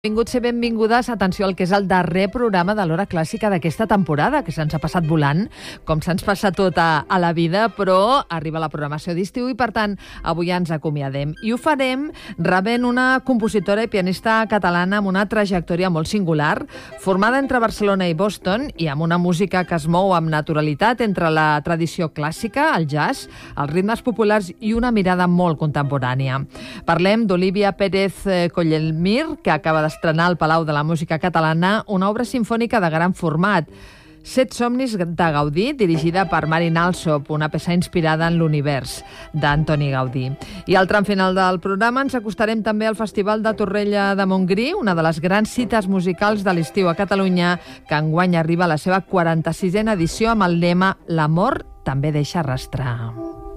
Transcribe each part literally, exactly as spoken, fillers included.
Benvinguts i benvingudes, atenció al que és el darrer programa de l'Hora Clàssica d'aquesta temporada, que se'ns ha passat volant, com se'ns passa tot a, a la vida, però arriba la programació d'estiu i, per tant, avui ens acomiadem. I ho farem rebent una compositora i pianista catalana amb una trajectòria molt singular, formada entre Barcelona i Boston i amb una música que es mou amb naturalitat entre la tradició clàssica, el jazz, els ritmes populars i una mirada molt contemporània. Parlem d'Olivia Pérez Collelmir, que acaba de estrenar al Palau de la Música Catalana una obra sinfònica de gran format, Set somnis de Gaudí, dirigida per Marin Alsop, una peça inspirada en l'univers d'Antoni Gaudí. I al tram final del programa ens acostarem també al Festival de Torrella de Montgrí, una de les grans cites musicals de l'estiu a Catalunya, que enguany arriba a la seva quaranta-sisena edició amb el lema «L'amor també deixa arrastrar».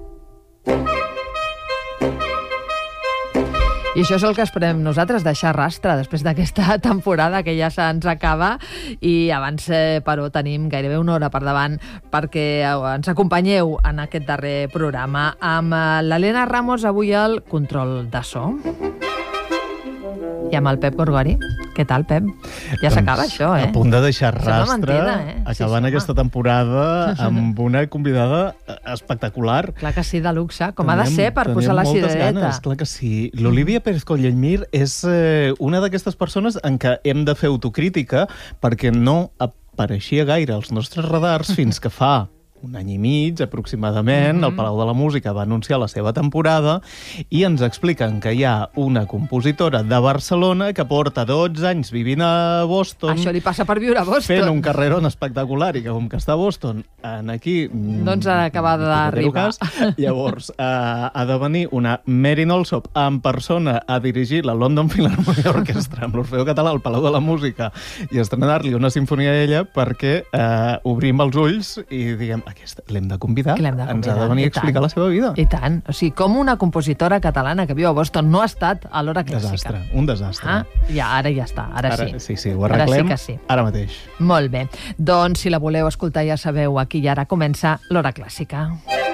I això és el que esperem nosaltres, deixar rastre després d'aquesta temporada que ja se'ns acaba i abans, eh, però, tenim gairebé una hora per davant perquè ens acompanyeu en aquest darrer programa amb l'Helena Ramos avui al control de so i amb el Pep Gorgori. Què tal, Pep? Ja doncs s'acaba això, eh? A punt de deixar rastre, mentida, eh? acabant sí, aquesta temporada amb una convidada espectacular. Clar que sí, de luxe, com tenim, ha de ser per posar la cirereta. Ganes, clar que sí. L'Olivia Pérez Collelmir és eh, una d'aquestes persones en què hem de fer autocrítica perquè no apareixia gaire als nostres radars fins que fa un any i mig, aproximadament, mm-hmm. el Palau de la Música va anunciar la seva temporada i ens expliquen que hi ha una compositora de Barcelona que porta dotze anys vivint a Boston. Això li passa per viure a Boston. Fent un carrerón espectacular i que com que està a Boston, en aquí... Doncs ha acabat d'arribar. Llavors, eh, ha de venir una Marin Alsop en persona a dirigir la London Philharmonic Orchestra amb l'Orfeó Català al Palau de la Música i estrenar-li una sinfonia a ella perquè eh, obrim els ulls i diguem aquesta l'hem de convidar, de convidar, ens ha de venir a explicar la seva vida. I tant. O sigui, com una compositora catalana que viu a Boston no ha estat a l'Hora Clàssica. Desastre, un desastre. Ah, ja, ara ja està, ara, ara sí. Sí, sí, ho arreglem ara, sí sí. ara mateix. Molt bé. Doncs, si la voleu escoltar, ja sabeu, aquí i ara comença l'Hora Clàssica.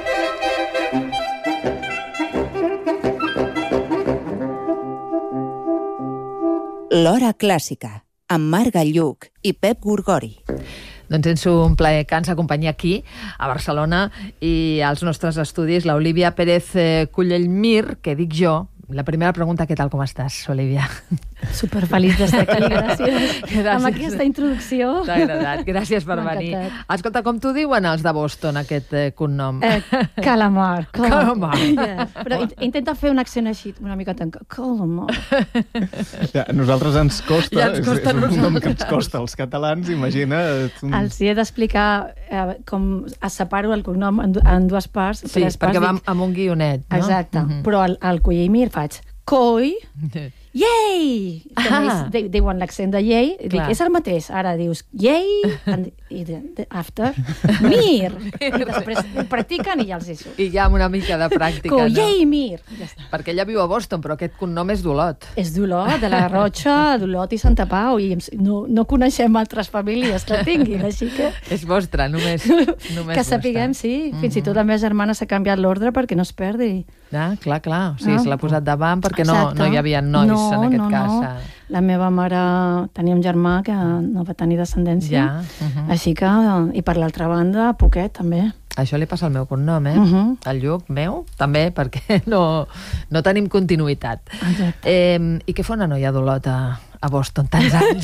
L'Hora Clàssica, amb Marc Galluc i Pep Gorgori. Doncs és un plaer que ens acompanyi aquí, a Barcelona, i als nostres estudis, l'Olivia Pérez Collelmir, que dic jo. La primera pregunta, què tal, com estàs, Olivia? Superfeliç d'estar aquí, gràcies. gràcies. Amb aquesta introducció. T'ha agradat, gràcies per venir. Escolta, com t'ho diuen els de Boston, aquest eh, cognom? Eh, calamar. Calamar. Yeah. Però intenta fer un accent així, una mica tancat. Calamar. Ja, a nosaltres ens costa, ja ens costa és, és un nom que ens costa als catalans, imagina. Un... Els he d'explicar eh, com es separo el cognom en, en dues parts. Sí, perquè va dic... amb un guionet, no? Exacte, uh-huh. Però al, al Collelmir faig coi, yei! Ah. Que diuen l'accent de yei, dic, és el mateix. Ara dius yei, and, i de, de, after, mir. I després ho practiquen i ja els hi surt. I ja amb una mica de pràctica, Co, no? Yei, mir. Ja està. Perquè ella viu a Boston, però aquest cognom és d'Olot. És d'Olot, de la Rocha, d'Olot i Santa Pau, i no, no coneixem altres famílies que tinguin, així que... És vostra, només, només que sapiguem, vostra. Sí. Fins mm-hmm. i tot la meva germana s'ha canviat l'ordre perquè no es perdi. Ah, clar, clar. O sigui, ah. se l'ha posat davant perquè no, Exacte. no hi havia nois no, en aquest no, cas. No. La meva mare tenia un germà que no va tenir descendència, ja. uh-huh. així que, i per l'altra banda, poquet, també. Això li passa al meu cognom, eh? Uh-huh. El Lluc, meu, també, perquè no, no tenim continuïtat. Exacte. Eh, I què fa una noia d'Olot a, a Boston tants anys?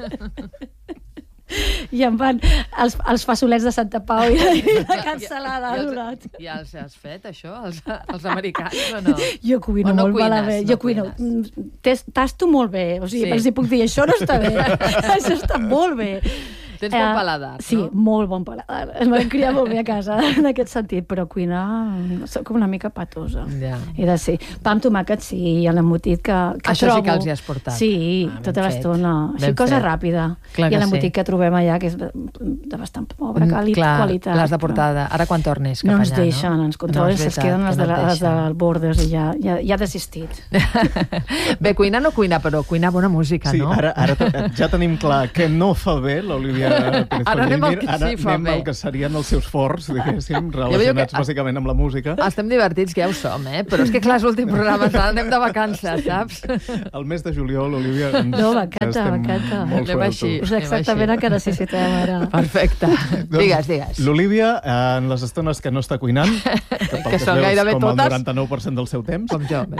I em van els, els fassolets de Santa Pau i la, i la cansalada d'Olot. I els has fet, això, els, els americans, o no? Jo cuino no molt cuines, malament. No jo cuino, tasto molt bé. O sigui, sí. Els hi puc dir, això no està bé. Això està molt bé. Tens bon paladar, no? Sí, molt bon paladar. Em van criar molt bé a casa, en aquest sentit, però cuinar soc com una mica patosa. Ja. He de ser. Pa amb tomàquet, sí, i l'embotit que, que això trobo. Això sí que els hi has portat. Sí, ah, tota l'estona. Així, cosa fet. Ràpida. Clar I l'embotit sí. que trobem allà, que és de bastant pobra quali Clar, qualitat. L'has de portar, de... ara quan tornis cap no ens allà, deixen, no? ens controlen, no es queden les, de, no les del Borders i ja, ja, ja ha desistit. Bé, cuinar no cuina, però cuinar bona música, sí, no? Ara, ara ja tenim clar que no fa bé l'Olivia l'Olivia Pérez Ara anem al Collellmir. que Ara sí fa anem bé. al que serien els seus forts, diguéssim, veieu relacionats que- bàsicament amb la música. Estem divertits, que ja ho som, eh? Però és que, clar, és l'últim programa, ara anem de vacances, saps? El mes de juliol, Olivia, ens, No, m'encanta, estem m'encanta. molt Anem així. sueltos. És exactament el que necessitem ara. Perfecte. Digues, digues. L'Olivia, eh, en les estones que no està cuinant, que, pel Que es són veu és gairebé com totes. el noranta-nou per cent del seu temps, Com jo.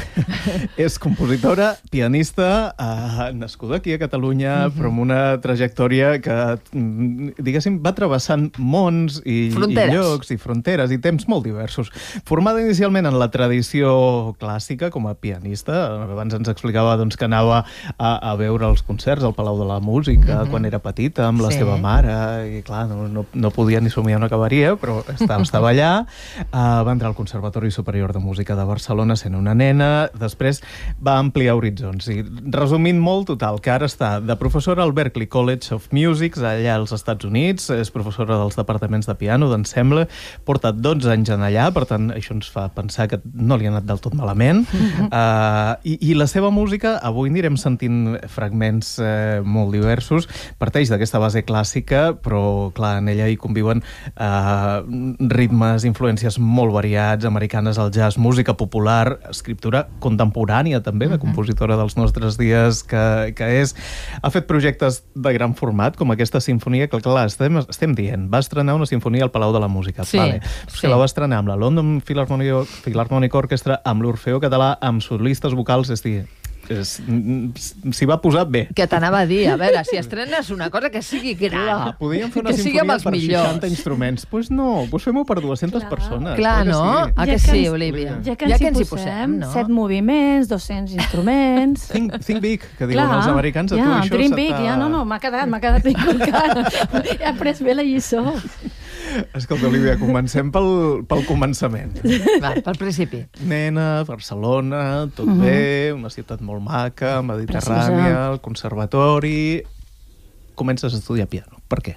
eh, és compositora, pianista, eh, nascuda aquí a Catalunya, però amb una trajectòria que, mm, diguéssim, va travessant mons i, i Fronteres. llocs i fronteres i temps molt diversos. Formada inicialment en la tradició clàssica com a pianista, abans ens explicava doncs, que anava a, a veure els concerts al Palau de la Música quan era petita amb la Sí. seva mare, i clar, no, no, no podia ni somiar on acabaria, però estava, estava allà. Uh, va entrar al Conservatori Superior de Música de Barcelona sent una nena, després va ampliar horitzons. I, resumint molt, total, que ara està de professora al Berklee College of Music, allà als Estats Units, és professora dels departaments de piano, d'ensemble, porta dotze anys en allà, per tant, això ens fa pensar que no li ha anat del tot malament. Uh, i, I la seva música, avui anirem sentint fragments eh, molt diversos, parteix d'aquesta base clàssica, però, clar, en ella hi conviuen eh, ritmes, influències molt variats, americanes al jazz, música popular, escriptura contemporània també, de compositora dels nostres dies que, que és. Ha fet projectes de gran format, com aquesta sinfonia, que clar, estem, estem dient, va estrenar una sinfonia al Palau de la Música. Sí, vale. sí. Que la va estrenar amb la London Philharmonic, Philharmonic Orchestra, amb l'Orfeó Català, amb solistes vocals, és dir, és- s'hi va posar bé. Que t'anava a dir, a veure, si estrenes una cosa que sigui gran, Clar, podíem fer una que sigui amb sinfonia els per millors. seixanta instruments. Doncs pues no, pues fem-ho per dues-centes persones. Clar, que no? sí. Ah, Ja que que sí, ens- Olivia? Ja que ens, ja hi posem, no? set moviments, dos-cents instruments... Think, think big, que diuen els americans. A tu ja, això dream se big, t'ha- ja, no, no, m'ha quedat, m'ha quedat inculcat. He après bé la lliçó. Escolta, Olivia, comencem pel, pel començament. Va, pel principi. Nena, Barcelona, tot Mhm. bé, una ciutat molt maca, mediterrània, Preciosa. el conservatori... Comences a estudiar piano. Per què?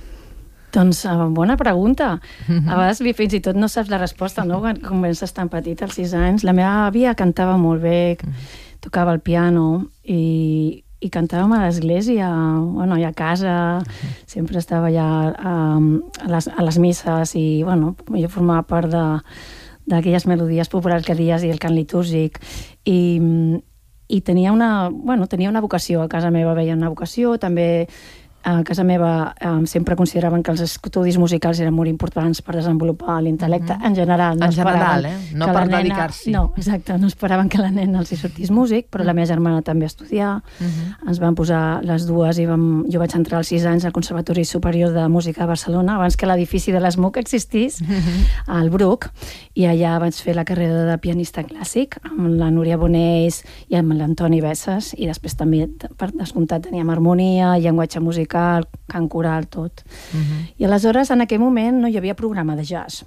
Doncs uh, bona pregunta. A vegades li- fins i tot no saps la resposta, no? Quan comences tan petit, als sis anys. La meva àvia cantava molt bé, tocava el piano i, i cantàvem a l'església, bueno, i a casa, sempre estava allà um, a, les, a les misses i, bueno, jo formava part de d'aquelles melodies populars que dies i el cant litúrgic i, i tenia una, bueno, tenia una vocació, a casa meva veia una vocació, també a casa meva eh, sempre consideraven que els estudis musicals eren molt importants per desenvolupar l'intel·lecte en general. No En general, esperaven eh? No que la per nena- dedicar-s'hi. No, exacte, no esperaven que la nena els hi sortís músic, però la meva germana també estudià. Ens van posar les dues i vam, jo vaig entrar als sis anys al Conservatori Superior de Música de Barcelona, abans que l'edifici de l'ESMUC existís, al Bruc, i allà vaig fer la carrera de pianista clàssic amb la Núria Bonells i amb l'Antoni Bessas, i després també, per descomptat, teníem harmonia, llenguatge musical, cant coral, tot. I aleshores, en aquell moment, no hi havia programa de jazz.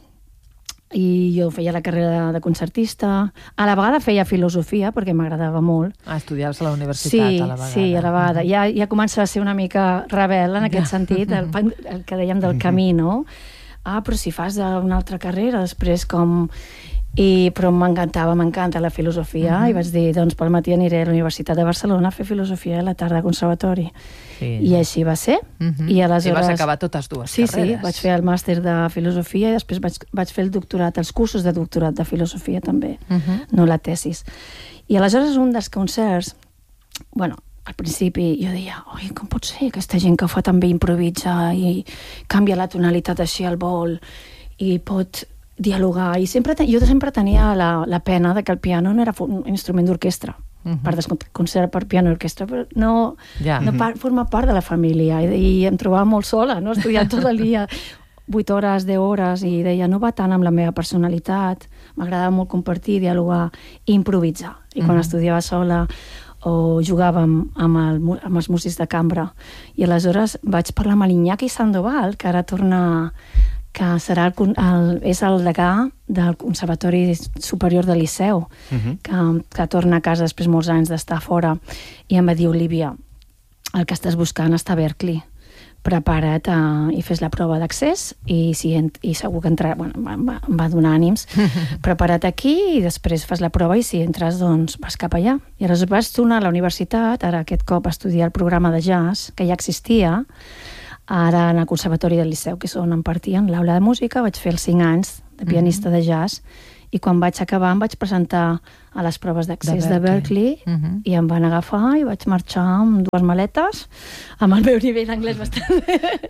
I jo feia la carrera de concertista. A la vegada feia filosofia, perquè m'agradava molt. Ah, estudiaves a la universitat, Sí, a la vegada. sí, a la vegada. Ja, ja comença a ser una mica rebel en aquest sentit, el, pan- el que dèiem del camí, no? Ah, però si fas una altra carrera, després com... I, però m'encantava, m'encanta la filosofia, i vaig dir, doncs pel matí aniré a la Universitat de Barcelona a fer filosofia i a la tarda a conservatori. Sí. I així va ser. Mhm. I aleshores... I vas acabar totes dues sí, carreres. Sí, vaig fer el màster de filosofia i després vaig, vaig fer el doctorat, els cursos de doctorat de filosofia també, Mhm. no la tesis. I aleshores un dels concerts, bueno, al principi jo deia, oi, com pot ser aquesta gent que ho fa tan bé improvisa i canvia la tonalitat així al vol i pot dialogar, i sempre ten... jo sempre tenia la, la pena de que el piano no era un instrument d'orquestra, uh -huh. per descomptat, concert per piano i orquestra, però no, Ja. no par forma part de la família, i, i em trobava molt sola, no? Estudiant tot el dia, vuit hores, deu hores, i deia, no va tant amb la meva personalitat, m'agradava molt compartir, dialogar i improvisar, i quan uh -huh. estudiava sola o jugàvem amb, el, amb els músics de cambra, i aleshores vaig parlar amb l'Iñaki Sandoval, que ara torna, que serà el, el, és el degà del Conservatori Superior del Liceu, uh-huh. que, que torna a casa després molts anys d'estar fora, i em va dir, Olivia, el que estàs buscant està a Berklee, prepara't a, i fes la prova d'accés, i, si, i segur que entrarà, bueno, em va, em va donar ànims, prepara't aquí i després fas la prova, i si entres, doncs vas cap allà. I aleshores vaig tornar a la universitat, ara aquest cop a estudiar el programa de jazz, que ja existia, Ara en el Conservatori del Liceu, que és on em partien l'aula de música, vaig fer els cinc anys de pianista mm-hmm. de jazz, i quan vaig acabar em vaig presentar a les proves d'accés de Berklee, de Berklee mm-hmm. i em van agafar i vaig marxar amb dues maletes, amb el meu nivell d'anglès bastant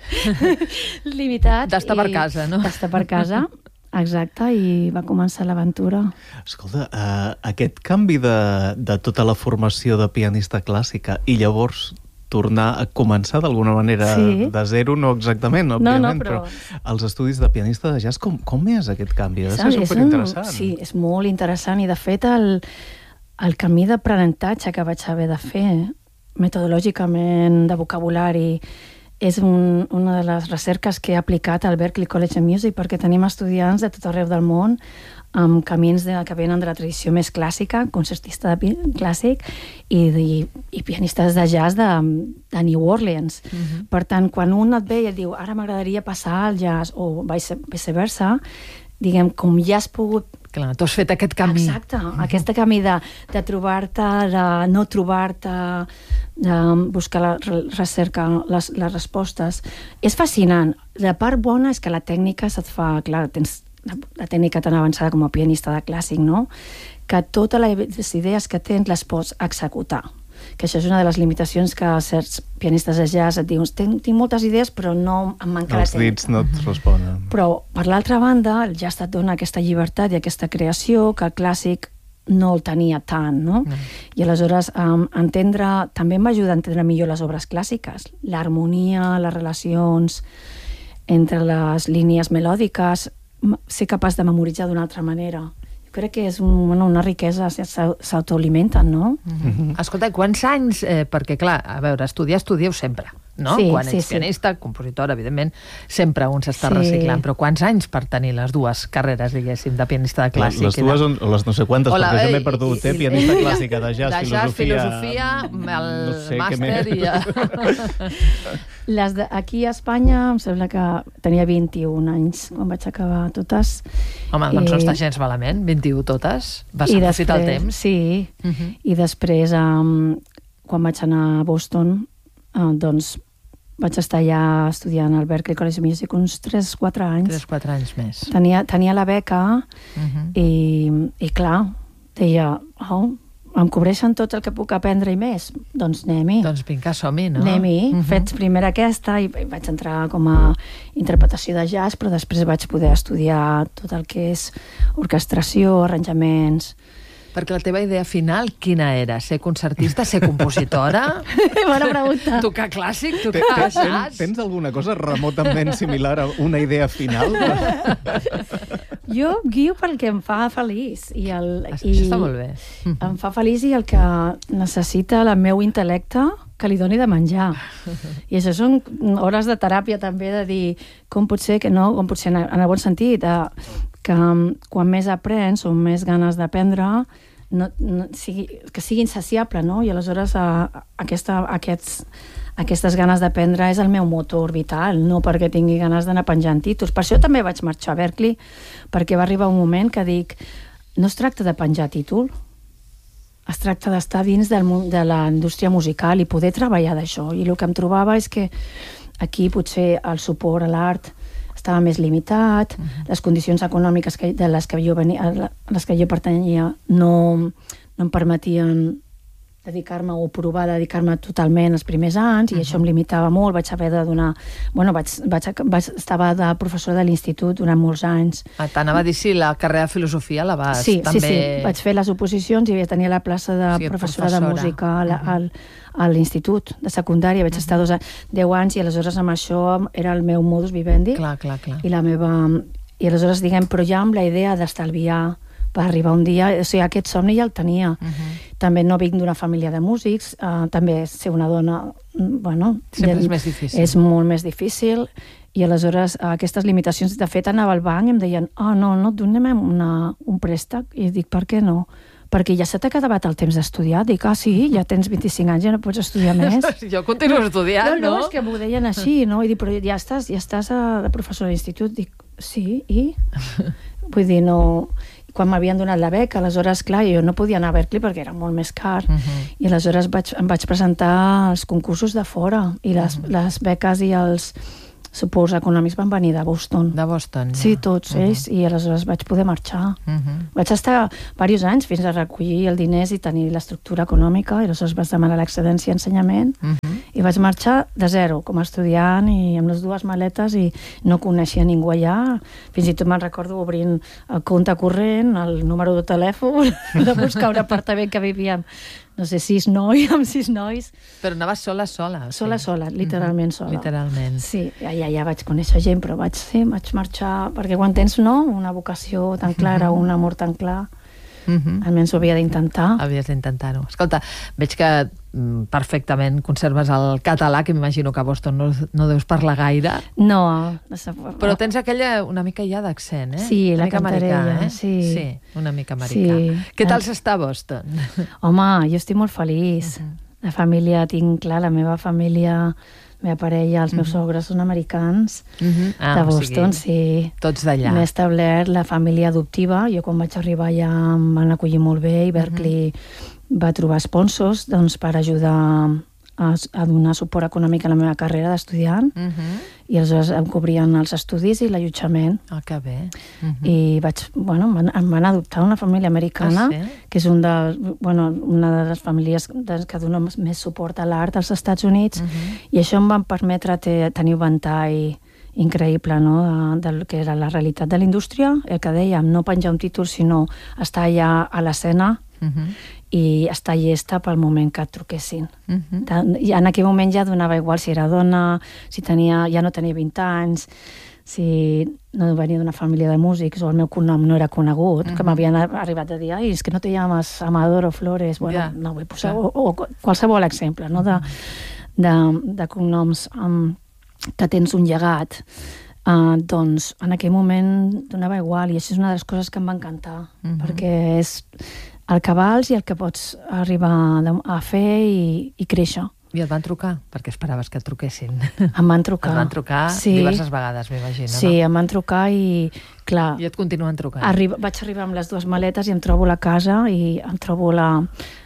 limitat. D'estar per casa, no? D'estar per casa. Exacte, i va començar l'aventura. Escolta, uh, aquest canvi de, de tota la formació de pianista clàssica i llavors tornar a començar d'alguna manera sí. de zero, no exactament, òbviament, no, no, però... però els estudis de pianista de jazz, com, com és aquest canvi? Ha de ser superinteressant. Un... Sí, és molt interessant, i de fet el, el camí d'aprenentatge que vaig haver de fer, metodològicament, de vocabulari, és un, una de les recerques que he aplicat al Berklee College of Music, perquè tenim estudiants de tot arreu del món amb camins de, que venen de la tradició més clàssica, concertista de clàssic, i, i, i pianistes de jazz de, de New Orleans. Uh-huh. Per tant, quan un et ve i et diu ara m'agradaria passar al jazz, o viceversa, diguem, com ja has pogut... Clar, tu has fet aquest camí. Exacte, uh-huh. aquest camí de, de trobar-te, de no trobar-te, de buscar la recerca, les, les respostes. És fascinant. La part bona és que la tècnica se't fa... Clar, tens la, la tècnica tan avançada com a pianista de clàssic, no? Que totes les idees que tens les pots executar. Que això és una de les limitacions que certs pianistes de jazz et diuen, tinc, tinc moltes idees però no em manca la tècnica. Els dits no et responen. Però, per l'altra banda, el jazz et dona aquesta llibertat i aquesta creació que el clàssic no el tenia tant, no? Mm. I aleshores, um, entendre... També em va ajudar a entendre millor les obres clàssiques. L'harmonia, les relacions entre les línies melòdiques, ser capaç de memoritzar d'una altra manera. Crec que és un, bueno, una riquesa, s'autoalimenten, no? Mm-hmm. Escolta, quants anys... Eh, perquè, clar, a veure, estudiar, estudieu sempre, no? Sí, Quan sí, ets sí. pianista, compositora, evidentment, sempre un s'està Sí. reciclant. Però quants anys per tenir les dues carreres, diguéssim, de pianista de clàssic? Les dues, de... o les no sé quantes, Hola, perquè jo ei, m'he perdut, eh? i- Pianista clàssica, de jazz, de jazz, filosofia... filosofia, el no sé què màster més. i... Ja... Les de, aquí a Espanya em sembla que tenia vint-i-un anys quan vaig acabar totes. Home, doncs no I- està gens malament, vint-i-u totes. Vas I aprofitar el després- temps. Sí, Uh-huh. i després, um, quan vaig anar a Boston, uh, doncs vaig estar allà estudiant al Berklee College of Music uns tres o quatre anys. tres o quatre anys més. Tenia, tenia la beca Uh-huh. i, i clar, deia, oh, em cobreixen tot el que puc aprendre i més? Doncs anem-hi. Doncs vinga, som-hi, no? Anem-hi. Uh-huh. Fets primer aquesta i vaig entrar com a interpretació de jazz, però després vaig poder estudiar tot el que és orquestració, arranjaments... Perquè la teva idea final, quina era? Ser concertista, ser compositora? Bona pregunta. Tocar clàssic, Te- tocar te- jazz? Tens alguna cosa remotament similar a una idea final? Jo guio pel que em fa feliç. I el, Això i està molt bé. em fa feliç i el que necessita el meu intel·lecte que li doni de menjar. I això són hores de teràpia també, de dir com pot ser que no, com pot ser en el bon sentit, de, que quan més aprens o més ganes d'aprendre, no, no, sigui, que sigui insaciable, no? I aleshores a, aquesta, aquests, aquestes ganes d'aprendre és el meu motor vital, no perquè tingui ganes d'anar penjant títols. Per això també vaig marxar a Berklee, perquè va arribar un moment que dic, no es tracta de penjar títol, es tracta d'estar dins del, de la indústria musical i poder treballar d'això. I el que em trobava és que aquí potser el suport a l'art estava més limitat, uh-huh. les condicions econòmiques que, de les que jo venia, a les que jo pertanyia no, no em permetien dedicar-me o provar de dedicar-me totalment els primers anys, i uh-huh. això em limitava molt. Vaig haver de donar... Bueno, vaig, vaig, vaig, estava de professora de l'institut durant molts anys. Ah, t'anava a dir si la carrera de filosofia la vas sí, també... Sí, sí, vaig fer les oposicions i tenia la plaça de Sí, professora, professora. de música al, al, a l'institut de secundària. Vaig uh-huh. estar dos, deu anys i aleshores amb això era el meu modus vivendi. Clar, clar, clar. I la meva... I aleshores, diguem, però ja amb la idea d'estalviar per arribar un dia, o sigui, aquest somni ja el tenia. Uh-huh. També no vinc d'una família de músics, uh, també ser una dona, bueno... Sempre ja, és més difícil. És molt més difícil, i aleshores uh, aquestes limitacions, de fet, anava al banc i em deien, oh, no, no, et donem una, un préstec, i dic, per què no? Perquè ja se t'ha acabat el temps d'estudiar. Dic, ah, sí, ja tens vint-i-cinc anys, ja no pots estudiar més. Jo continuo estudiant, no? no? No, és que m'ho deien així, no? I dic, però ja estàs, ja estàs a, de professora d'institut. Dic, sí, i? Vull dir, no... quan m'havien donat la beca, aleshores, clar, jo no podia anar a Berkeley perquè era molt més car, uh -huh. i aleshores vaig, em vaig presentar als concursos de fora, i les, uh -huh. les beques i els suports econòmics van venir de Boston. De Boston, ja. Sí, tots uh -huh. ells, i aleshores vaig poder marxar. Uh -huh. Vaig estar diversos anys fins a recollir els diners i tenir l'estructura econòmica, i aleshores vaig demanar l'excedència ensenyament, uh -huh. i vaig marxar de zero, com a estudiant, i amb les dues maletes, i no coneixia ningú allà. Fins i tot me'n recordo obrint el compte corrent, el número de telèfon, de buscar un apartament que vivíem, no sé, sis nois, amb sis nois. Però anaves sola, sola? Sola, sí. sola, literalment sola. Literalment. Sí, ja, ja vaig conèixer gent, però vaig, sí, vaig marxar, perquè quan tens, no?, una vocació tan clara, un amor tan clar, uh-huh. almenys ho havia d'intentar. Havies d'intentar-ho. Escolta, veig que mm, perfectament conserves el català, que m'imagino que a Boston no, no deus parlar gaire. No. Però tens aquella una mica ja d'accent, eh? Sí, la cantarella, eh? sí. Sí, una mica americà. Sí. Què tal s'està a Boston? Home, jo estic molt feliç. Uh -huh. La família, tinc clar, la meva família, la meva parella, els meus uh -huh. sogres són americans, uh -huh. ah, de Boston, o sigui, sí. Tots d'allà. M'he establert la família adoptiva. Jo quan vaig arribar allà em van acollir molt bé, i Berkeley uh -huh. va trobar sponsors, doncs, per ajudar a, a donar suport econòmic a la meva carrera d'estudiant, uh -huh. i aleshores em cobrien els estudis i l'allotjament. Ah, que bé. Uh -huh. I vaig, bueno, em van, em van adoptar una família americana, ah, sí? que és un de, bueno, una de les famílies que dona més suport a l'art als Estats Units, uh -huh. i això em va permetre te, tenir un ventall increïble, no?, de, del que era la realitat de la indústria, el que dèiem, no penjar un títol, sinó estar allà a l'escena, uh -huh. i estar llesta pel moment que et truquessin. Uh -huh. I en aquell moment ja donava igual si era dona, si tenia, ja no tenia vint anys, si no venia d'una família de músics, o el meu cognom no era conegut, uh -huh. que m'havien arribat a dir, ai, és que no te llames Amador o Flores, bueno, yeah. no vull posar, yeah. o, o qualsevol exemple, no?, de, de, de cognoms um, que tens un llegat. Uh, doncs en aquell moment donava igual, i això és una de les coses que em va encantar, uh -huh. perquè és el que vals i el que pots arribar a fer i, i créixer. I et van trucar? Perquè esperaves que et truquessin. Em van trucar. Et van trucar sí. diverses vegades, m'imagino, sí, no? Sí, em van trucar i, clar... I et continuen trucant. Arriba, vaig arribar amb les dues maletes i em trobo la casa i em trobo la,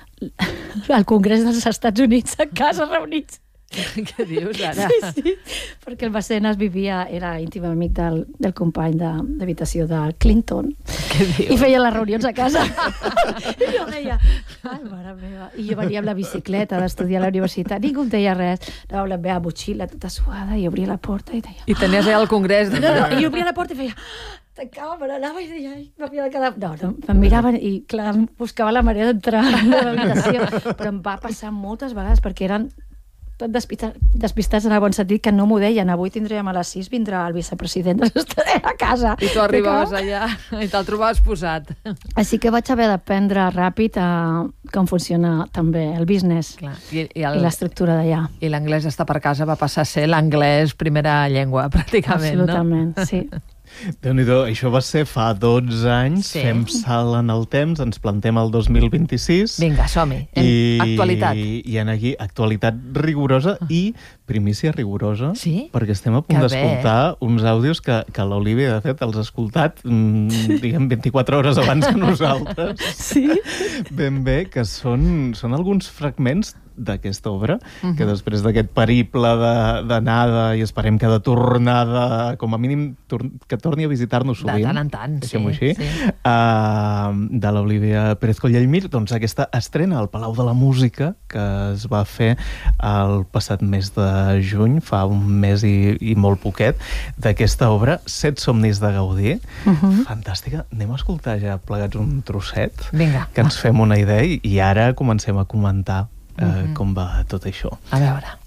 el Congrés dels Estats Units a casa reunits. Què dius, ara? Sí, sí, perquè el Bacenas vivia, era íntim amic del, del company d'habitació de, de Clinton. Què dius? I feia les reunions a casa. I jo deia, ai, mare meva. I jo venia amb la bicicleta d'estudiar a la universitat, ningú em deia res. Anava amb la meva motxilla tota suada i obria la porta i deia... I tenies allà el congrés. De... No, no, i obria la porta i feia... tancava, me n'anava i deia, ai, m'havia de quedar... No, no, em miraven i, clar, buscava la manera d'entrar a l'habitació. Però em va passar moltes vegades perquè eren tot despistats, despistats en el bon sentit, que no m'ho deien. Avui tindrem a les sis, vindrà el vicepresident a casa. I tu arribaves allà i te'l trobaves posat. Així que vaig haver d'aprendre ràpid a com funciona també el business. Clar. I, i, el, i l'estructura d'allà. I l'anglès està per casa va passar a ser l'anglès primera llengua, pràcticament, absolutament, no? Absolutament, sí. Déu-n'hi-do, això va ser fa dotze anys, sí. Fem salt en el temps, ens plantem el dos mil vint-i-sis. Vinga, som-hi. I, actualitat. I, i en aquí, actualitat rigorosa i primícia rigorosa, sí? Perquè estem a punt d'escoltar uns àudios que, que l'Olivia, de fet, els ha escoltat, mmm, diguem, vint-i-quatre hores abans que nosaltres. Sí? Ben bé, que són, són alguns fragments d'aquesta obra, uh-huh. que després d'aquest periple d'anada, i esperem que de tornada, com a mínim, tor que torni a visitar-nos sovint. De tant en tant, sí. Així, sí. Uh, de l'Olivia Pérez Collellmir, doncs aquesta estrena al Palau de la Música, que es va fer el passat mes de juny, fa un mes i, i molt poquet, d'aquesta obra, Set somnis de Gaudí. Uh-huh. Fantàstica. Anem a escoltar ja plegats un trosset, vinga, que ens fem una idea, i ara comencem a comentar Uh, uh-huh. com va tot això. A veure.